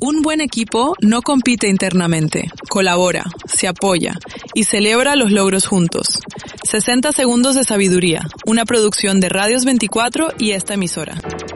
Un buen equipo no compite internamente, colabora, se apoya y celebra los logros juntos. 60 segundos de sabiduría, una producción de Radios 24 y esta emisora.